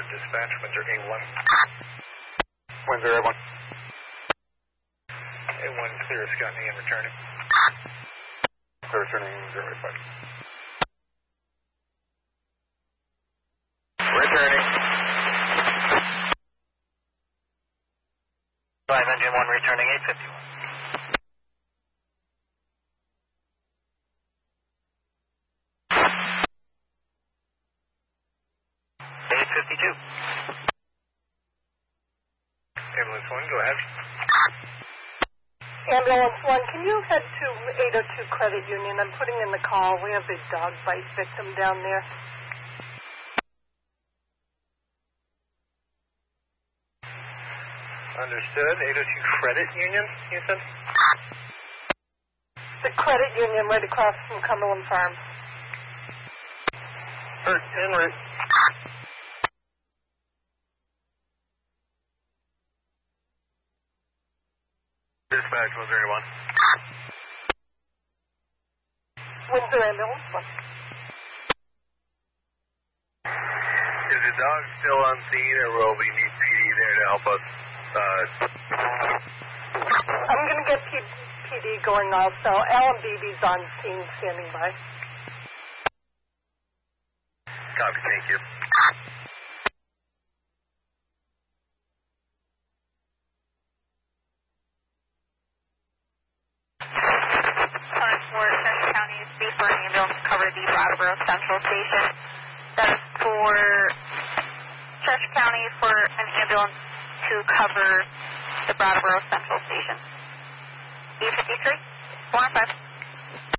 dispatch, Windsor A1. Windsor A1. A1, clear Scott and returning. Clear returning 085. Returning. 5 engine 1 returning 851. 852. Ambulance 1, go ahead. Ambulance 1, can you head to 802 Credit Union? I'm putting in the call. We have a dog bite victim down there. Understood. 802 Credit Union, you said? The Credit Union right across from Cumberland Farms. En route. Dispatch, Windsor A1. Windsor Ambulance 1. Is the dog still on scene, or will we need PD there to help us? I'm going to get PD going also. Alan Beebe's on scene, standing by. Copy, thank you. For Church County's B4 ambulance to cover the Brattleboro Central Station. That is for Church County for an ambulance to cover the Brattleboro Central Station. B53, 4 and 5.